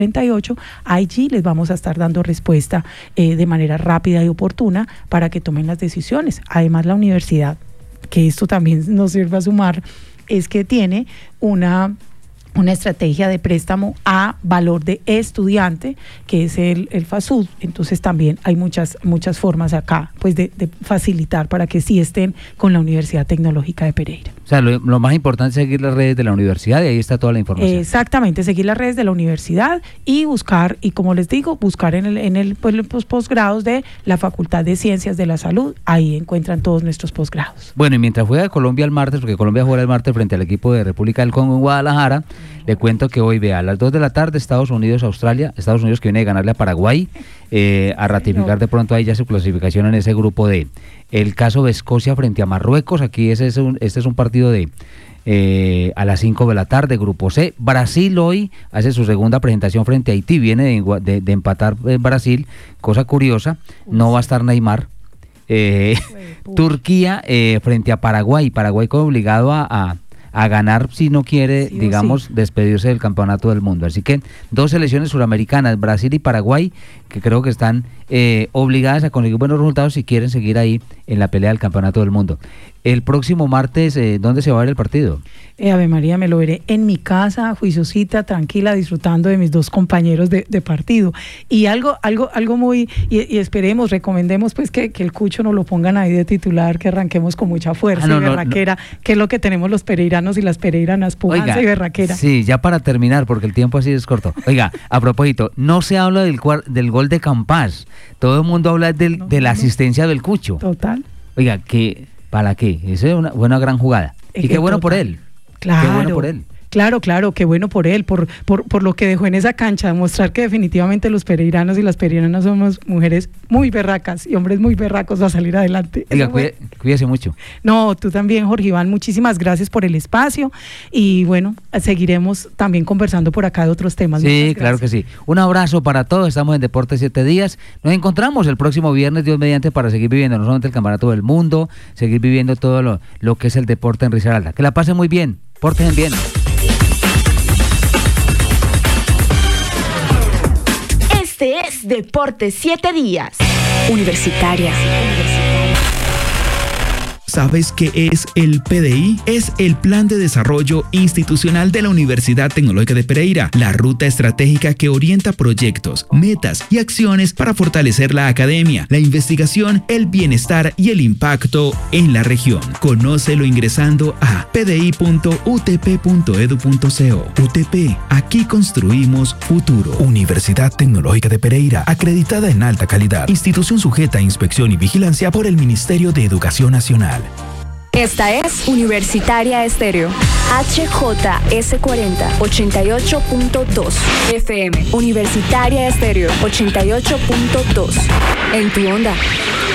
38, allí les vamos a estar dando respuesta de manera rápida y oportuna para que tomen las decisiones. Además, la universidad, que esto también nos sirve a sumar, es que tiene una estrategia de préstamo a valor de estudiante, que es el FASUD. Entonces también hay muchas formas acá pues de facilitar para que sí estén con la Universidad Tecnológica de Pereira. O sea, lo más importante es seguir las redes de la universidad y ahí está toda la información. Exactamente, seguir las redes de la universidad y buscar, y como les digo, buscar en los posgrados de la Facultad de Ciencias de la Salud. Ahí encuentran todos nuestros posgrados. Bueno, y mientras juega Colombia el martes, porque Colombia juega el martes frente al equipo de República del Congo en Guadalajara, le cuento que hoy, vea, a las 2 de la tarde, Estados Unidos, Australia, Estados Unidos que viene de ganarle a Paraguay, a ratificar de pronto ahí ya su clasificación en ese grupo D. El caso de Escocia frente a Marruecos, aquí este es un partido a las 5 de la tarde, grupo C. Brasil hoy hace su segunda presentación frente a Haití, viene de empatar Brasil, cosa curiosa, no va a estar Neymar. Turquía frente a Paraguay como obligado a ganar si no quiere, sí, digamos, sí, despedirse del campeonato del mundo. Así que 2 selecciones suramericanas, Brasil y Paraguay, que creo que están obligadas a conseguir buenos resultados si quieren seguir ahí en la pelea del campeonato del mundo. El próximo martes, ¿dónde se va a ver el partido? Ave María, me lo veré en mi casa, juiciosita, tranquila, disfrutando de mis 2 compañeros de partido. Y algo muy, y esperemos, recomendemos pues que el Cucho nos lo pongan ahí de titular, que arranquemos con mucha fuerza y berraquera, que es lo que tenemos los pereiranos y las pereiranas, pujanza y berraquera. Sí, ya para terminar, porque el tiempo así es corto. Oiga, a propósito, no se habla del gol de Campas, todo el mundo habla de la asistencia del Cucho. Total. Oiga, ¿para qué? Esa es una gran jugada. Y qué bueno por él. Claro. Qué bueno por él. Claro, qué bueno por él, por lo que dejó en esa cancha, demostrar que definitivamente los pereiranos y las pereiranas somos mujeres muy berracas y hombres muy berracos a salir adelante. Oiga, cuídese mucho. No, tú también, Jorge Iván, muchísimas gracias por el espacio y bueno, seguiremos también conversando por acá de otros temas. Sí, claro que sí. Un abrazo para todos, estamos en Deportes 7 días, nos encontramos el próximo viernes, Dios mediante, para seguir viviendo no solamente el campeonato del mundo, seguir viviendo todo lo que es el deporte en Risaralda. Que la pasen muy bien, pórtense bien. Este es Deportes 7 días. Universitaria. ¿Sabes qué es el PDI? Es el Plan de Desarrollo Institucional de la Universidad Tecnológica de Pereira, la ruta estratégica que orienta proyectos, metas y acciones para fortalecer la academia, la investigación, el bienestar y el impacto en la región. Conócelo ingresando a pdi.utp.edu.co. UTP, aquí construimos futuro. Universidad Tecnológica de Pereira, acreditada en alta calidad, institución sujeta a inspección y vigilancia por el Ministerio de Educación Nacional. Esta es Universitaria Estéreo. HJS40 88.2 FM. Universitaria Estéreo 88.2. En tu onda.